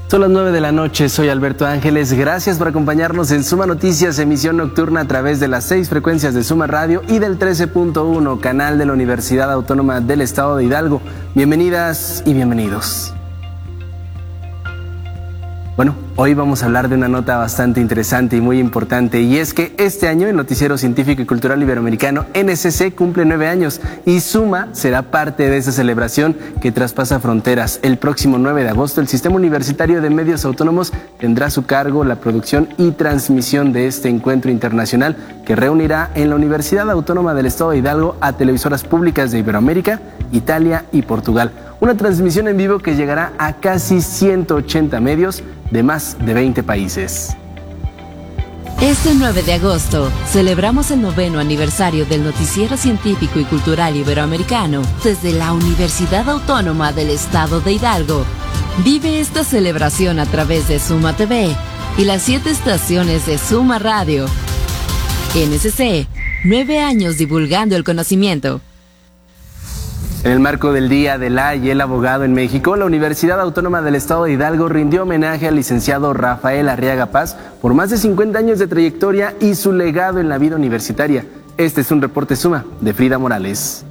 Son las 9 de la noche, soy Alberto Ángeles, gracias por acompañarnos en Suma Noticias, emisión nocturna a través de las 6 frecuencias de Suma Radio y del 13.1, canal de la Universidad Autónoma del Estado de Hidalgo. Bienvenidas y bienvenidos. Bueno, hoy vamos a hablar de una nota bastante interesante y muy importante, y es que este año el Noticiero Científico y Cultural Iberoamericano NSC cumple 9 años y Suma será parte de esa celebración que traspasa fronteras. El próximo 9 de agosto el Sistema Universitario de Medios Autónomos tendrá a su cargo la producción y transmisión de este encuentro internacional que reunirá en la Universidad Autónoma del Estado de Hidalgo a televisoras públicas de Iberoamérica, Italia y Portugal. Una transmisión en vivo que llegará a casi 180 medios de más de 20 países. Este 9 de agosto celebramos el 9º aniversario del Noticiero Científico y Cultural Iberoamericano desde la Universidad Autónoma del Estado de Hidalgo. Vive esta celebración a través de Suma TV y las 7 estaciones de Suma Radio. NSC, 9 años divulgando el conocimiento. En el marco del Día de la y el Abogado en México, la Universidad Autónoma del Estado de Hidalgo rindió homenaje al licenciado Rafael Arriaga Paz por más de 50 años de trayectoria y su legado en la vida universitaria. Este es un reporte Suma de Frida Morales.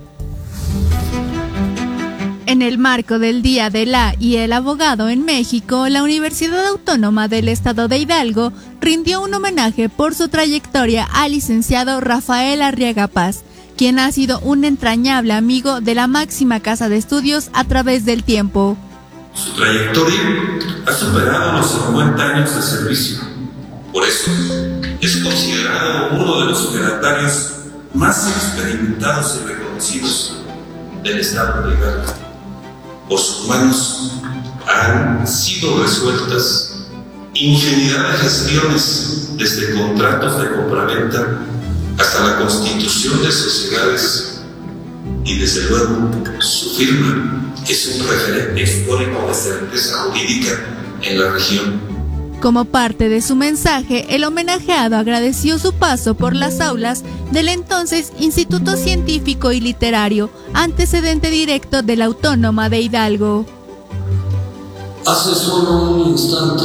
En el marco del Día de la y el Abogado en México, la Universidad Autónoma del Estado de Hidalgo rindió un homenaje por su trayectoria al licenciado Rafael Arriaga Paz, quien ha sido un entrañable amigo de la máxima casa de estudios a través del tiempo. Su trayectoria ha superado los 50 años de servicio. Por eso, es considerado uno de los fedatarios más experimentados y reconocidos del Estado de Hidalgo. Por sus manos han sido resueltas infinidad de gestiones, desde contratos de compraventa hasta la constitución de sociedades, y desde luego su firma es un referente histórico de certeza jurídica en la región. Como parte de su mensaje, el homenajeado agradeció su paso por las aulas del entonces Instituto Científico y Literario, antecedente directo de la Autónoma de Hidalgo. Hace solo un instante,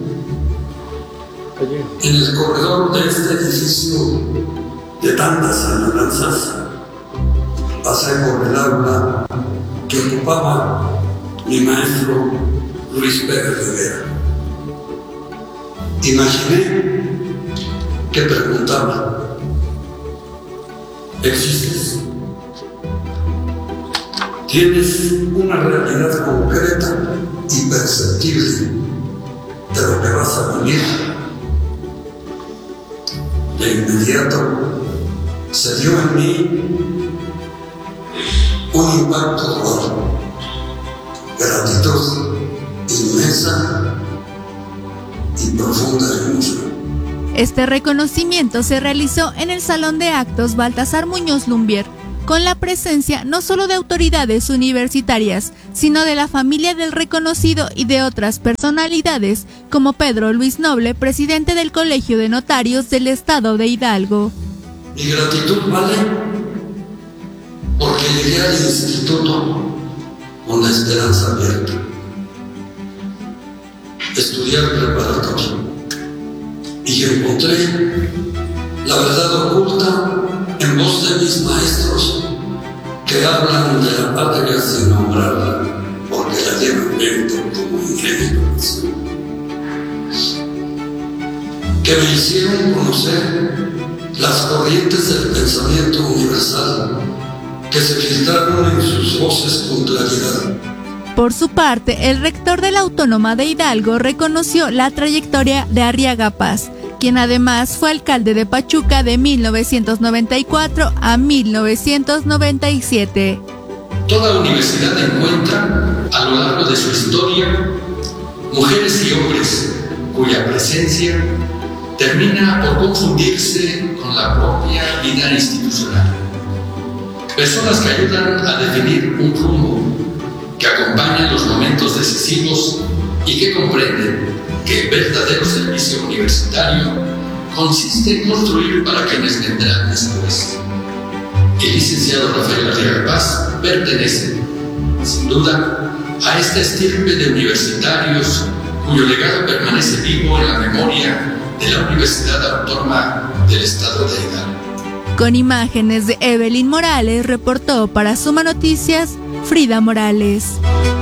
en el corredor de este edificio de tantas añoranzas, pasé por el aula que ocupaba mi maestro Luis Pérez Rivera. Imaginé que preguntaba: ¿existes? ¿Tienes una realidad concreta y perceptible de lo que vas a vivir? De inmediato se dio en mí un impacto dual, gratitud inmensa y profunda emoción. Este reconocimiento se realizó en el Salón de Actos Baltasar Muñoz Lumbier, con la presencia no solo de autoridades universitarias, sino de la familia del reconocido y de otras personalidades, como Pedro Luis Noble, presidente del Colegio de Notarios del Estado de Hidalgo. Mi gratitud vale porque llegué al instituto con la esperanza abierta. Estudié preparatoria y encontré la verdad oculta en voz de mis maestros, que hablan de la patria sin nombrarla, porque la llevan dentro como ingenio, que me hicieron conocer las corrientes del pensamiento universal que se filtraron en sus voces con claridad. Por su parte, el rector de la Autónoma de Hidalgo reconoció la trayectoria de Arriaga Paz, quien además fue alcalde de Pachuca de 1994 a 1997. Toda universidad encuentra a lo largo de su historia mujeres y hombres cuya presencia termina por confundirse con la propia vida institucional. Personas que ayudan a definir un rumbo, que acompañan los momentos decisivos y que comprenden que el verdadero servicio universitario consiste en construir para quienes vendrán después. El licenciado Rafael Arriaga Paz pertenece, sin duda, a esta estirpe de universitarios cuyo legado permanece vivo en la memoria de la Universidad Autónoma del Estado de Hidalgo. Con imágenes de Evelyn Morales, reportó para Suma Noticias Frida Morales.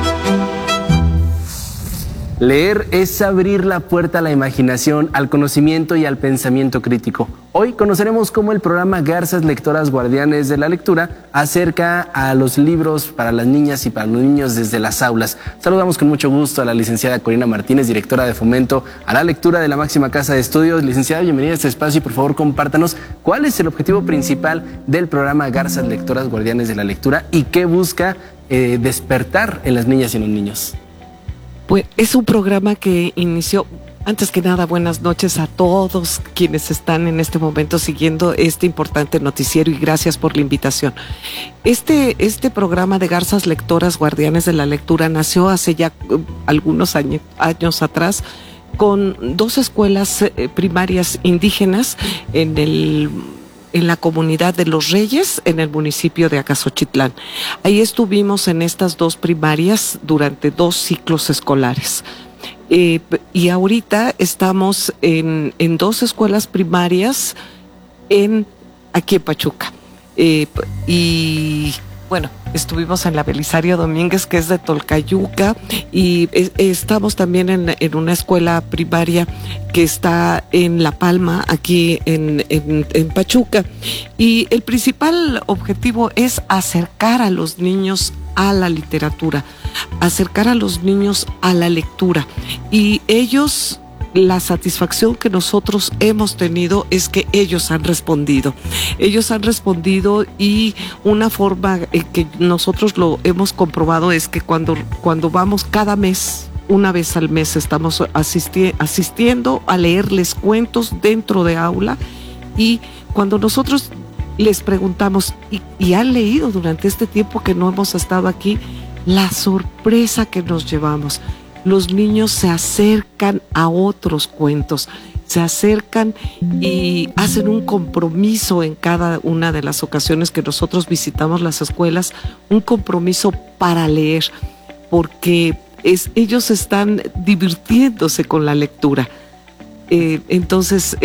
Leer es abrir la puerta a la imaginación, al conocimiento y al pensamiento crítico. Hoy conoceremos cómo el programa Garzas Lectoras Guardianes de la Lectura acerca a los libros para las niñas y para los niños desde las aulas. Saludamos con mucho gusto a la licenciada Corina Martínez, directora de Fomento a la Lectura de la máxima casa de estudios. Licenciada, bienvenida a este espacio y por favor compártanos cuál es el objetivo principal del programa Garzas Lectoras Guardianes de la Lectura y qué busca despertar en las niñas y en los niños. Pues es un programa que inició, antes que nada, buenas noches a todos quienes están en este momento siguiendo este importante noticiero y gracias por la invitación. Este programa de Garzas Lectoras Guardianes de la Lectura nació hace ya algunos años atrás con 2 escuelas primarias indígenas en la comunidad de Los Reyes, en el municipio de Acaxochitlán. Ahí estuvimos en estas 2 primarias durante 2 ciclos escolares. Y ahorita estamos en 2 escuelas primarias aquí en Pachuca. Y bueno, estuvimos en la Belisario Domínguez, que es de Tolcayuca, y estamos también en una escuela primaria que está en La Palma, aquí en Pachuca. Y el principal objetivo es acercar a los niños a la literatura, acercar a los niños a la lectura. Y ellos, la satisfacción que nosotros hemos tenido es que ellos han respondido. Ellos han respondido y una forma que nosotros lo hemos comprobado es que cuando vamos cada mes, una vez al mes, estamos asistiendo a leerles cuentos dentro de aula y cuando nosotros les preguntamos, ¿y han leído durante este tiempo que no hemos estado aquí? La sorpresa que nos llevamos. Los niños se acercan a otros cuentos, se acercan y hacen un compromiso en cada una de las ocasiones que nosotros visitamos las escuelas, un compromiso para leer, porque ellos están divirtiéndose con la lectura. Entonces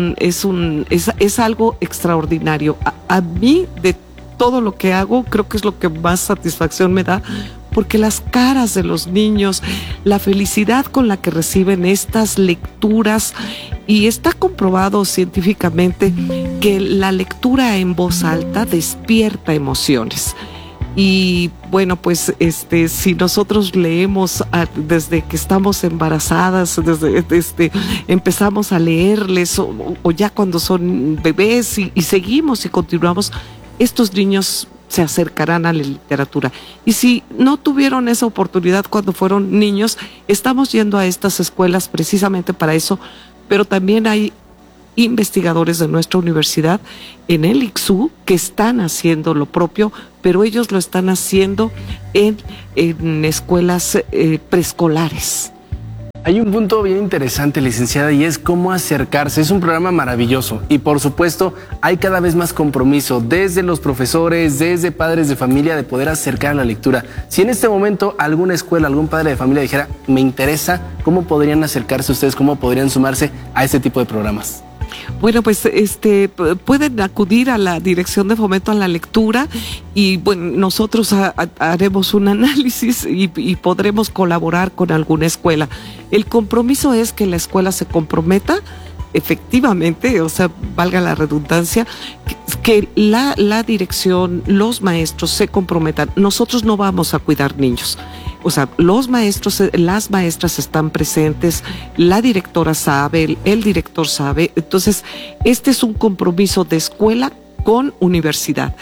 es algo extraordinario. A mí, de todo lo que hago, creo que es lo que más satisfacción me da, porque las caras de los niños, la felicidad con la que reciben estas lecturas, y está comprobado científicamente que la lectura en voz alta despierta emociones. Y bueno, pues si nosotros leemos desde que estamos embarazadas, desde empezamos a leerles o ya cuando son bebés y seguimos y continuamos, estos niños se acercarán a la literatura. Y si no tuvieron esa oportunidad cuando fueron niños, estamos yendo a estas escuelas precisamente para eso, pero también hay investigadores de nuestra universidad en el ICSU que están haciendo lo propio, pero ellos lo están haciendo en escuelas preescolares. Hay un punto bien interesante, licenciada, y es cómo acercarse. Es un programa maravilloso y por supuesto hay cada vez más compromiso desde los profesores, desde padres de familia de poder acercar a la lectura. Si en este momento alguna escuela, algún padre de familia dijera, me interesa, ¿cómo podrían acercarse ustedes? ¿Cómo podrían sumarse a este tipo de programas? Bueno, pues pueden acudir a la Dirección de Fomento a la Lectura y bueno, nosotros haremos un análisis y podremos colaborar con alguna escuela. El compromiso es que la escuela se comprometa efectivamente, o sea, valga la redundancia, que la dirección, los maestros se comprometan. Nosotros no vamos a cuidar niños. O sea, los maestros, las maestras están presentes, la directora sabe, el director sabe. Entonces, este es un compromiso de escuela con universidad.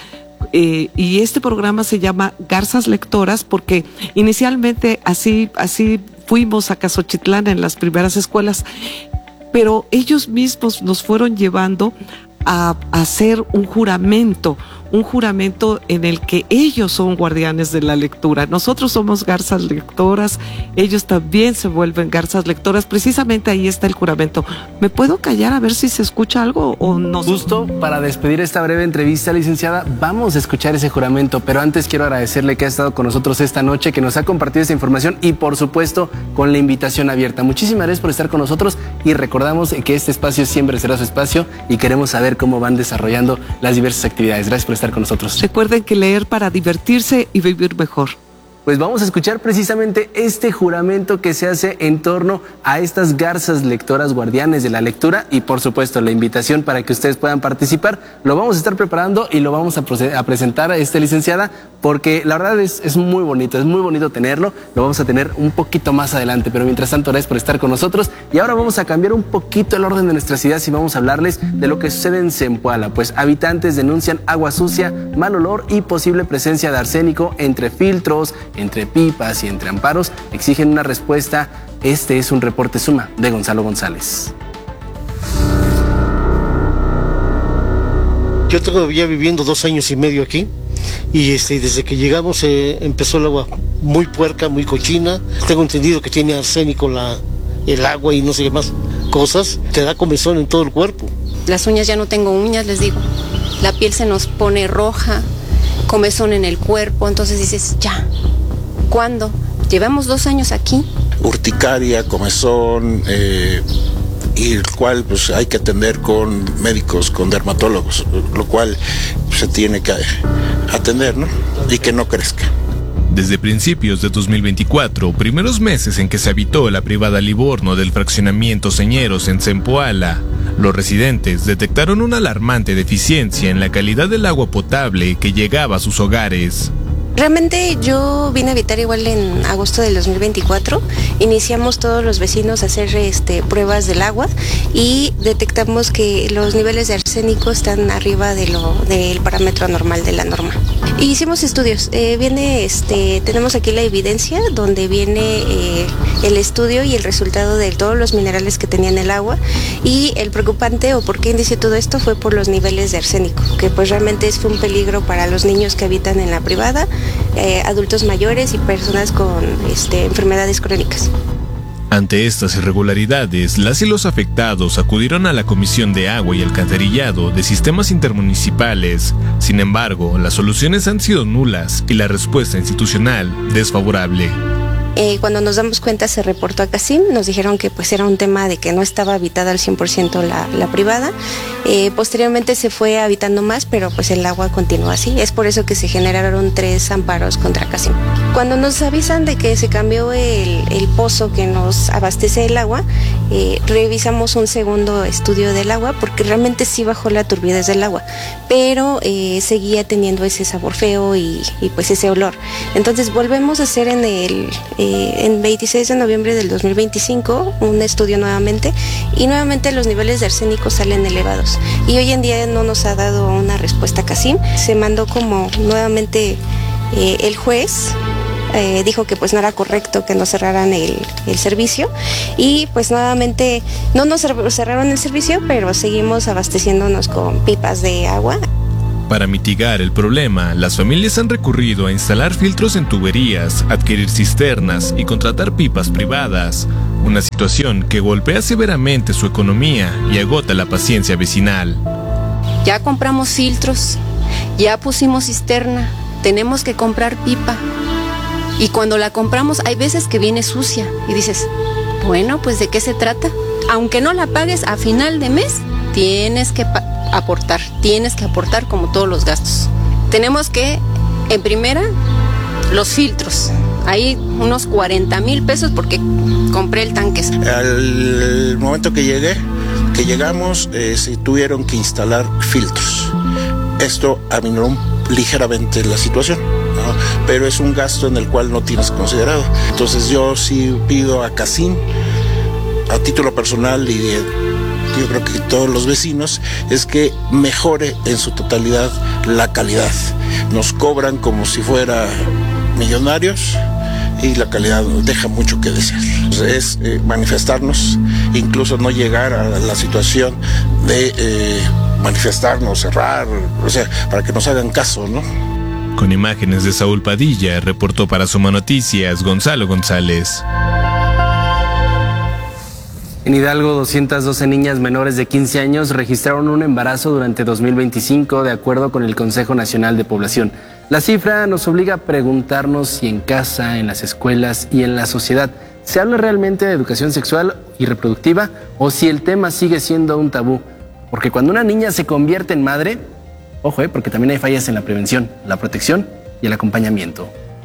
Y este programa se llama Garzas Lectoras porque inicialmente así fuimos a Acaxochitlán en las primeras escuelas, pero ellos mismos nos fueron llevando a hacer un juramento un juramento en el que ellos son guardianes de la lectura. Nosotros somos garzas lectoras, ellos también se vuelven garzas lectoras. Precisamente ahí está el juramento. ¿Me puedo callar a ver si se escucha algo o no? Justo para despedir esta breve entrevista, licenciada, vamos a escuchar ese juramento, pero antes quiero agradecerle que ha estado con nosotros esta noche, que nos ha compartido esta información y por supuesto con la invitación abierta. Muchísimas gracias por estar con nosotros y recordamos que este espacio siempre será su espacio y queremos saber cómo van desarrollando las diversas actividades. Gracias por estar con nosotros. Recuerden que leer para divertirse y vivir mejor. Pues vamos a escuchar precisamente este juramento que se hace en torno a estas garzas lectoras guardianes de la lectura y por supuesto la invitación para que ustedes puedan participar. Lo vamos a estar preparando y lo vamos a presentar a esta licenciada porque la verdad es muy bonito tenerlo. Lo vamos a tener un poquito más adelante, pero mientras tanto gracias por estar con nosotros y ahora vamos a cambiar un poquito el orden de nuestras ideas y vamos a hablarles de lo que sucede en Zempoala. Pues habitantes denuncian agua sucia, mal olor y posible presencia de arsénico entre filtros, entre pipas y entre amparos. Exigen una respuesta. Este es un reporte Suma de Gonzalo González. Yo tengo ya viviendo 2 años y medio aquí y desde que llegamos empezó el agua muy puerca, muy cochina. Tengo entendido que tiene arsénico el agua y no sé qué más cosas. Te da comezón en todo el cuerpo. Las uñas, ya no tengo uñas, les digo. La piel se nos pone roja, comezón en el cuerpo, entonces dices, ya, ¿cuándo? Llevamos 2 años aquí. Urticaria, comezón, y el cual pues hay que atender con médicos, con dermatólogos, lo cual se tiene que atender, ¿no? Y que no crezca. Desde principios de 2024, primeros meses en que se habitó la privada Livorno del fraccionamiento Señeros en Zempoala, los residentes detectaron una alarmante deficiencia en la calidad del agua potable que llegaba a sus hogares. Realmente yo vine a habitar igual en agosto del 2024. Iniciamos todos los vecinos a hacer pruebas del agua y detectamos que los niveles de arsénico están arriba del parámetro normal de la norma. Y hicimos estudios. Tenemos aquí la evidencia donde viene el estudio y el resultado de todos los minerales que tenía en el agua. Y el preocupante o por qué indice todo esto fue por los niveles de arsénico, que pues realmente fue un peligro para los niños que habitan en la privada, adultos mayores y personas con enfermedades crónicas. Ante estas irregularidades, las y los afectados acudieron a la Comisión de Agua y Alcantarillado de Sistemas Intermunicipales. Sin embargo, las soluciones han sido nulas y la respuesta institucional desfavorable. Cuando nos damos cuenta se reportó a CACIM, nos dijeron que pues era un tema de que no estaba habitada al 100% la privada. Posteriormente se fue habitando más, pero pues el agua continuó así. Es por eso que se generaron 3 amparos contra CACIM. Cuando nos avisan de que se cambió el pozo que nos abastece el agua, revisamos un segundo estudio del agua porque realmente sí bajó la turbidez del agua, pero seguía teniendo ese sabor feo y pues ese olor. Entonces volvemos a hacer en 26 de noviembre del 2025 un estudio nuevamente y nuevamente los niveles de arsénico salen elevados y hoy en día no nos ha dado una respuesta CACIM. Se mandó como nuevamente el juez dijo que pues no era correcto que nos cerraran el servicio y pues nuevamente no nos cerraron el servicio, pero seguimos abasteciéndonos con pipas de agua. Para mitigar el problema, las familias han recurrido a instalar filtros en tuberías, adquirir cisternas y contratar pipas privadas, una situación que golpea severamente su economía y agota la paciencia vecinal. Ya compramos filtros, ya pusimos cisterna, tenemos que comprar pipa y cuando la compramos hay veces que viene sucia y dices, bueno, pues ¿de qué se trata? Aunque no la pagues a final de mes, tienes que aportar como todos los gastos. Tenemos que, en primera, los filtros. Hay unos 40,000 pesos porque compré el tanque. Al momento que llegamos, se tuvieron que instalar filtros. Esto aminoró ligeramente la situación, ¿no? Pero es un gasto en el cual no tienes considerado. Entonces yo sí pido a CACIM, a título personal y yo creo que todos los vecinos, es que mejore en su totalidad la calidad. Nos cobran como si fuera millonarios y la calidad deja mucho que desear. Es manifestarnos, incluso no llegar a la situación de manifestarnos, cerrar, o sea, para que nos hagan caso, ¿no? Con imágenes de Saúl Padilla, reportó para Suma Noticias Gonzalo González. En Hidalgo, 212 niñas menores de 15 años registraron un embarazo durante 2025, de acuerdo con el Consejo Nacional de Población. La cifra nos obliga a preguntarnos si en casa, en las escuelas y en la sociedad se habla realmente de educación sexual y reproductiva o si el tema sigue siendo un tabú. Porque cuando una niña se convierte en madre, ojo, porque también hay fallas en la prevención, la protección y el acompañamiento.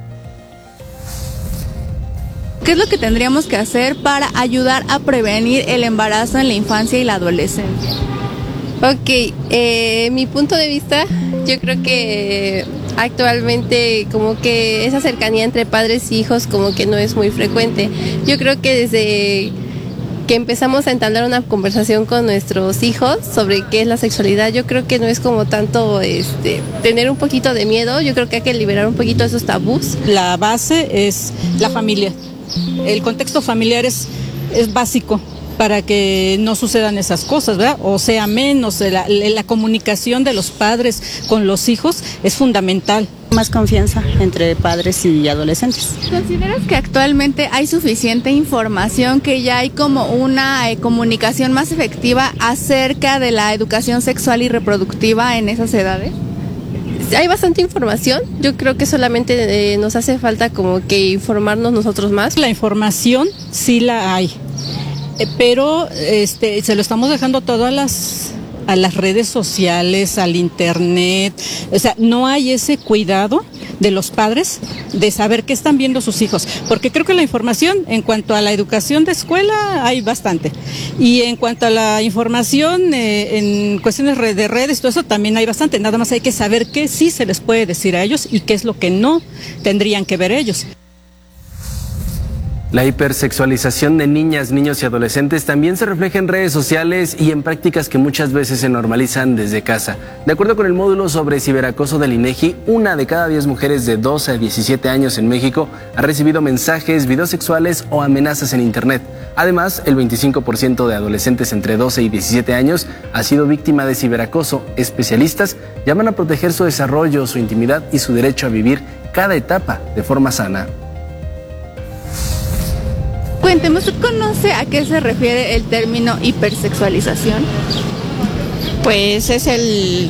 ¿Qué es lo que tendríamos que hacer para ayudar a prevenir el embarazo en la infancia y la adolescencia? Ok, mi punto de vista, yo creo que actualmente como que esa cercanía entre padres y hijos como que no es muy frecuente. Yo creo que desde que empezamos a entablar una conversación con nuestros hijos sobre qué es la sexualidad, yo creo que no es como tanto tener un poquito de miedo, yo creo que hay que liberar un poquito esos tabús. La base es la familia. El contexto familiar es básico para que no sucedan esas cosas, ¿verdad? O sea, menos la comunicación de los padres con los hijos es fundamental. Más confianza entre padres y adolescentes. ¿Consideras que actualmente hay suficiente información, que ya hay como una comunicación más efectiva acerca de la educación sexual y reproductiva en esas edades? Hay bastante información, yo creo que solamente nos hace falta como que informarnos nosotros más. La información sí la hay, pero se lo estamos dejando todo a las redes sociales, al internet. O sea, no hay ese cuidado de los padres de saber qué están viendo sus hijos, porque creo que la información en cuanto a la educación de escuela hay bastante, y en cuanto a la información en cuestiones de redes, todo eso también hay bastante. Nada más hay que saber qué sí se les puede decir a ellos y qué es lo que no tendrían que ver ellos. La hipersexualización de niñas, niños y adolescentes también se refleja en redes sociales y en prácticas que muchas veces se normalizan desde casa. De acuerdo con el módulo sobre ciberacoso del INEGI, 1 de cada 10 mujeres de 12 a 17 años en México ha recibido mensajes, videos sexuales o amenazas en Internet. Además, el 25% de adolescentes entre 12 y 17 años ha sido víctima de ciberacoso. Especialistas llaman a proteger su desarrollo, su intimidad y su derecho a vivir cada etapa de forma sana. Cuénteme, ¿usted conoce a qué se refiere el término hipersexualización? Pues es el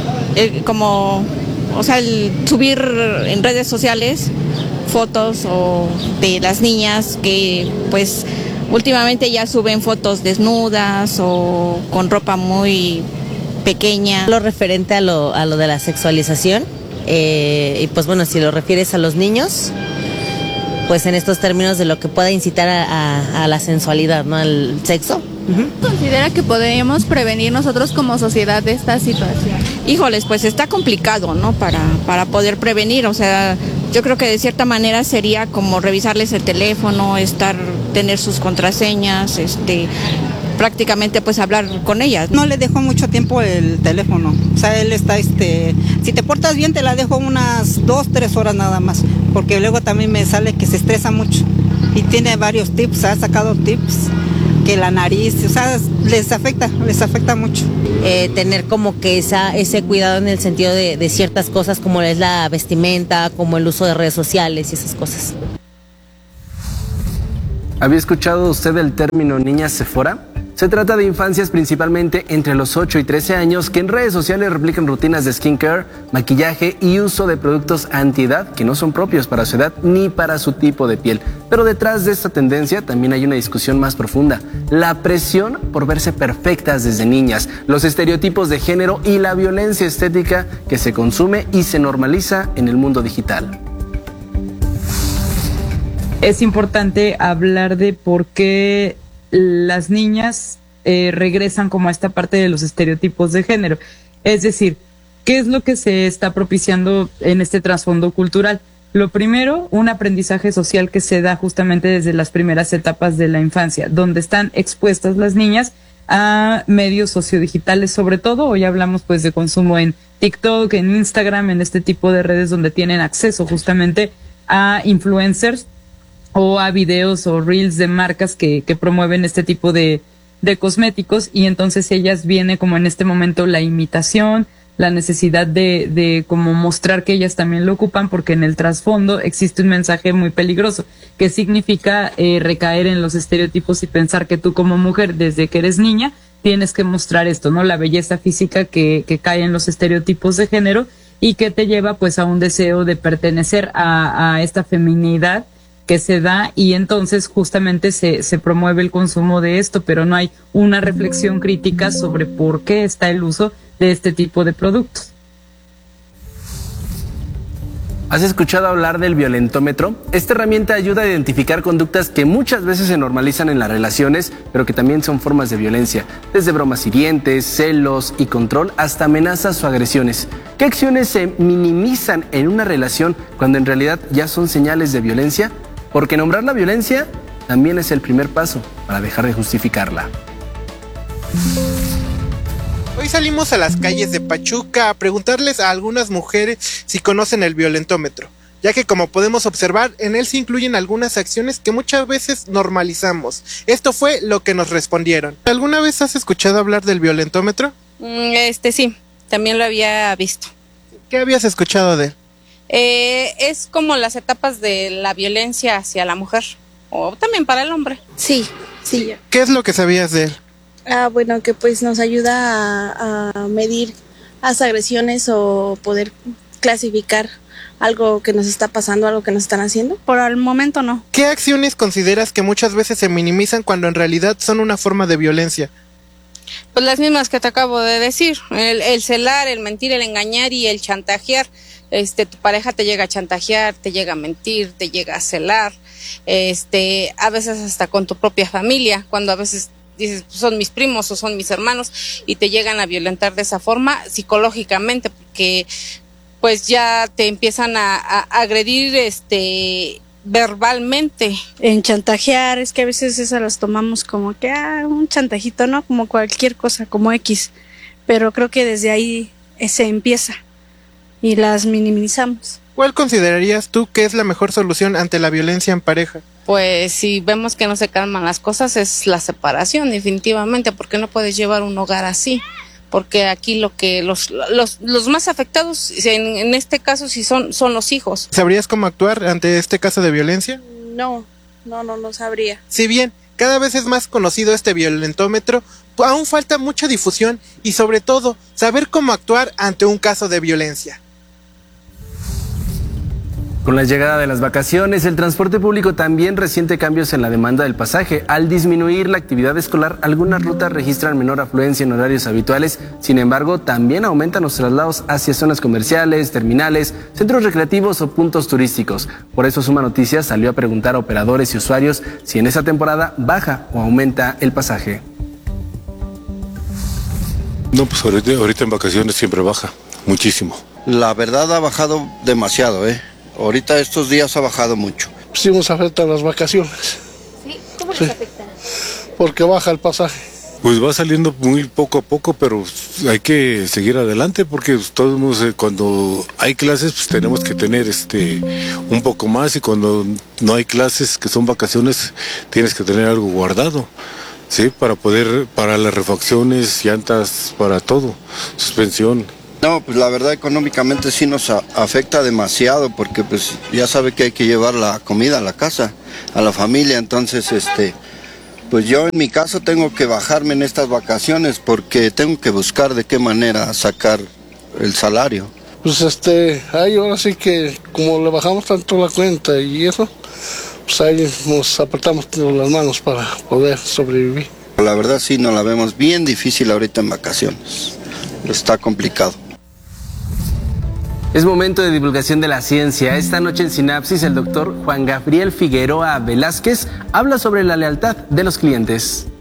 subir en redes sociales fotos de las niñas que pues últimamente ya suben fotos desnudas o con ropa muy pequeña. Lo referente a lo de la sexualización, y pues bueno, si lo refieres a los niños, pues en estos términos de lo que pueda incitar a la sensualidad, ¿no? Al sexo. ¿Considera que podríamos prevenir nosotros como sociedad de esta situación? Híjoles, pues está complicado, ¿no? Para poder prevenir, o sea, yo creo que de cierta manera sería como revisarles el teléfono, tener sus contraseñas, prácticamente pues hablar con ellas. No le dejo mucho tiempo el teléfono, o sea, él está, si te portas bien te la dejo unas 2-3 horas nada más, porque luego también me sale que se estresa mucho y tiene varios tips, ha sacado tips, que la nariz, o sea, les afecta mucho. Tener como que ese cuidado en el sentido de ciertas cosas como es la vestimenta, como el uso de redes sociales y esas cosas. ¿Había escuchado usted el término niña Sephora? Se trata de infancias principalmente entre los 8 y 13 años que en redes sociales replican rutinas de skincare, maquillaje y uso de productos antiedad que no son propios para su edad ni para su tipo de piel. Pero detrás de esta tendencia también hay una discusión más profunda: la presión por verse perfectas desde niñas, los estereotipos de género y la violencia estética que se consume y se normaliza en el mundo digital. Es importante hablar de por qué las niñas regresan como a esta parte de los estereotipos de género. Es decir, ¿qué es lo que se está propiciando en este trasfondo cultural? Lo primero, un aprendizaje social que se da justamente desde las primeras etapas de la infancia, donde están expuestas las niñas a medios sociodigitales, sobre todo. Hoy hablamos pues de consumo en TikTok, en Instagram, en este tipo de redes donde tienen acceso justamente a influencers o a videos o reels de marcas que promueven este tipo de de cosméticos, y entonces ellas viene como en este momento la imitación, la necesidad de como mostrar que ellas también lo ocupan, porque en el trasfondo existe un mensaje muy peligroso, que significa recaer en los estereotipos y pensar que tú como mujer, desde que eres niña, tienes que mostrar esto, ¿no? La belleza física que cae en los estereotipos de género y que te lleva pues a un deseo de pertenecer a esta feminidad que se da, y entonces justamente se promueve el consumo de esto, pero no hay una reflexión crítica sobre por qué está el uso de este tipo de productos. ¿Has escuchado hablar del violentómetro? Esta herramienta ayuda a identificar conductas que muchas veces se normalizan en las relaciones, pero que también son formas de violencia, desde bromas hirientes, celos y control, hasta amenazas o agresiones. ¿Qué acciones se minimizan en una relación cuando en realidad ya son señales de violencia? Porque nombrar la violencia también es el primer paso para dejar de justificarla. Hoy salimos a las calles de Pachuca a preguntarles a algunas mujeres si conocen el violentómetro, ya que como podemos observar, en él se incluyen algunas acciones que muchas veces normalizamos. Esto fue lo que nos respondieron. ¿Alguna vez has escuchado hablar del violentómetro? Sí, también lo había visto. ¿Qué habías escuchado de él? Es como las etapas de la violencia hacia la mujer, o también para el hombre. Sí. ¿Qué es lo que sabías de él? Bueno, que pues nos ayuda a medir las agresiones o poder clasificar algo que nos está pasando, algo que nos están haciendo. Por el momento no. ¿Qué acciones consideras que muchas veces se minimizan cuando en realidad son una forma de violencia? Pues las mismas que te acabo de decir, el celar, el mentir, el engañar y el chantajear. Tu pareja te llega a chantajear, te llega a mentir, te llega a celar, a veces hasta con tu propia familia, cuando a veces dices, son mis primos o son mis hermanos, y te llegan a violentar de esa forma psicológicamente, porque pues ya te empiezan a agredir verbalmente. En chantajear, es que a veces esas las tomamos como que un chantajito, ¿no? Como cualquier cosa, como X, pero creo que desde ahí se empieza y las minimizamos. ¿Cuál considerarías tú que es la mejor solución ante la violencia en pareja? Pues si vemos que no se calman las cosas, es la separación, definitivamente, porque no puedes llevar un hogar así, porque aquí lo que los más afectados en este caso sí son los hijos. ¿Sabrías cómo actuar ante este caso de violencia? No sabría. Si bien cada vez es más conocido este violentómetro, aún falta mucha difusión y sobre todo saber cómo actuar ante un caso de violencia. Con la llegada de las vacaciones, el transporte público también resiente cambios en la demanda del pasaje. Al disminuir la actividad escolar, algunas rutas registran menor afluencia en horarios habituales. Sin embargo, también aumentan los traslados hacia zonas comerciales, terminales, centros recreativos o puntos turísticos. Por eso Suma Noticias salió a preguntar a operadores y usuarios si en esa temporada baja o aumenta el pasaje. No, pues ahorita en vacaciones siempre baja, muchísimo. La verdad ha bajado demasiado, Ahorita estos días ha bajado mucho. Sí nos afectan las vacaciones. ¿Sí? ¿Cómo les afecta? Porque baja el pasaje. Pues va saliendo muy poco a poco, pero hay que seguir adelante porque todos cuando hay clases pues tenemos que tener un poco más, y cuando no hay clases, que son vacaciones, tienes que tener algo guardado. Sí, para las refacciones, llantas, para todo, suspensión. No, pues la verdad económicamente sí nos afecta demasiado porque pues ya sabe que hay que llevar la comida a la casa, a la familia, entonces pues yo en mi caso tengo que bajarme en estas vacaciones porque tengo que buscar de qué manera sacar el salario. Pues ahí ahora sí que como le bajamos tanto la cuenta y eso, pues ahí nos apretamos las manos para poder sobrevivir. La verdad sí nos la vemos bien difícil ahorita en vacaciones, está complicado. Es momento de divulgación de la ciencia. Esta noche en Sinapsis, el doctor Juan Gabriel Figueroa Velázquez habla sobre la lealtad de los clientes.